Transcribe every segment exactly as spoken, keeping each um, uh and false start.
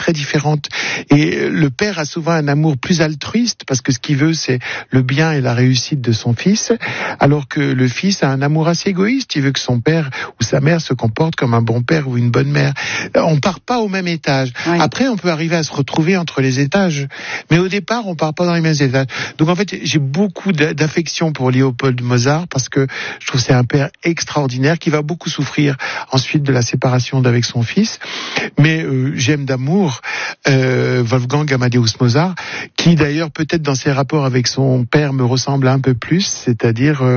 très différente. Et le père a souvent un amour plus altruiste parce que ce qu'il veut, c'est le bien et la réussite de son fils, alors que le fils a un amour assez égoïste. Il veut que son père ou sa mère se comporte comme un bon père ou une bonne mère. On part pas au même étage. Oui. Après, on peut arriver à se retrouver entre les étages, mais au départ, on part pas dans les mêmes étages. Donc en fait, j'ai beaucoup d'affection pour Léopold Mozart parce que je trouve que c'est un père extraordinaire qui va beaucoup souffrir ensuite de la séparation d'avec son fils. Mais euh, j'aime d'amour euh, Wolfgang Amadeus Mozart, qui d'ailleurs peut-être dans ses rapports avec son père me ressemble un peu plus, c'est-à-dire euh,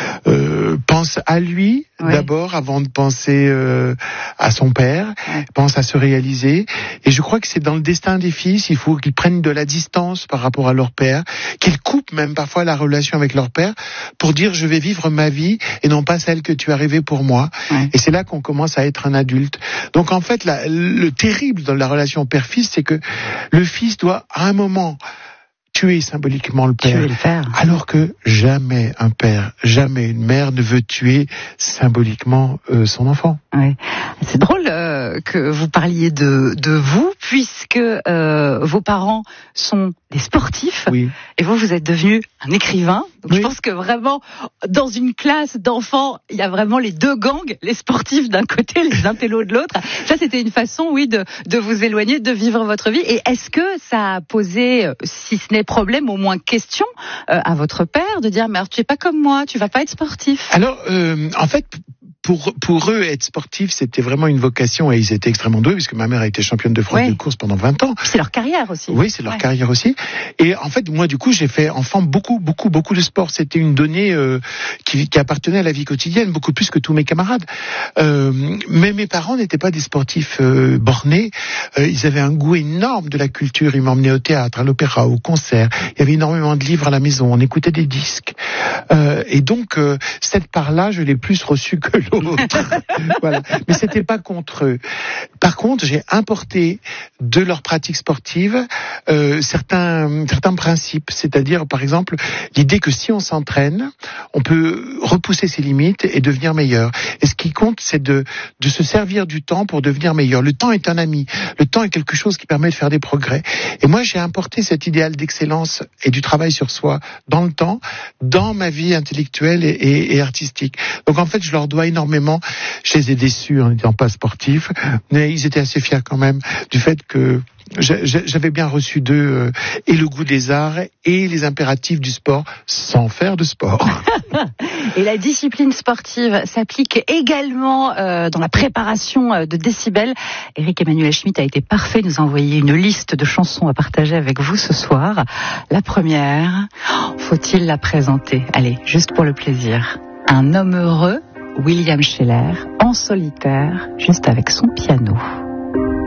euh, pense à lui oui. d'abord avant de penser euh, à son père, oui. pense à se réaliser. Et je crois que c'est dans le destin des fils, il faut qu'ils prennent de la distance par rapport à leur père, qu'ils coupent même parfois la relation avec leur père pour dire je vais vivre ma vie et non pas celle que tu as rêvée pour moi. Oui. Et c'est là qu'on commence à être un adulte. Donc en fait, la, le terrible dans la relation père-fils, c'est que le fils doit à un moment tuer symboliquement le père, tuer le père, alors que jamais un père, jamais une mère ne veut tuer symboliquement euh, son enfant. Oui. C'est drôle euh, que vous parliez de, de vous, puisque euh, vos parents sont des sportifs, oui. et vous, vous êtes devenu un écrivain. Donc oui. je pense que vraiment, dans une classe d'enfants, il y a vraiment les deux gangs, les sportifs d'un côté, les intellos de l'autre. Ça, c'était une façon, oui, de, de vous éloigner, de vivre votre vie. Et est-ce que ça a posé, si ce n'est problème, au moins question euh, à votre père, de dire, mais alors, tu n'es pas comme moi, tu vas pas être sportif? Alors, euh, en fait... Pour, pour eux, être sportif, c'était vraiment une vocation et ils étaient extrêmement doués puisque ma mère a été championne de France oui. de course pendant vingt ans. C'est leur carrière aussi. Oui, c'est leur ouais. carrière aussi. Et en fait, moi, du coup, j'ai fait enfant beaucoup, beaucoup, beaucoup de sport. C'était une donnée euh, qui, qui appartenait à la vie quotidienne, beaucoup plus que tous mes camarades. Euh, mais mes parents n'étaient pas des sportifs euh, bornés. Euh, ils avaient un goût énorme de la culture. Ils m'emmenaient au théâtre, à l'opéra, au concert. Il y avait énormément de livres à la maison. On écoutait des disques. Euh, et donc, euh, cette part-là, je l'ai plus reçue que l'autre. Voilà. Mais c'était pas contre eux. Par contre, j'ai importé de leur pratique sportive euh, certains certains principes, c'est-à-dire par exemple l'idée que si on s'entraîne, on peut repousser ses limites et devenir meilleur. Et ce qui compte, c'est de de se servir du temps pour devenir meilleur. Le temps est un ami. Le temps est quelque chose qui permet de faire des progrès. Et moi, j'ai importé cet idéal d'excellence et du travail sur soi dans le temps, dans ma vie intellectuelle et, et, et artistique. Donc en fait, je leur dois énormément. Je les ai déçus en n'étant pas sportifs, mais ils étaient assez fiers quand même du fait que j'avais bien reçu d'eux euh, et le goût des arts et les impératifs du sport sans faire de sport. Et la discipline sportive s'applique également euh, dans la préparation de Décibel. Éric Emmanuel Schmitt a été parfait, nous a envoyé une liste de chansons à partager avec vous ce soir. La première, faut-il la présenter? Allez, juste pour le plaisir. Un homme heureux, William Scheller, en solitaire, juste avec son piano.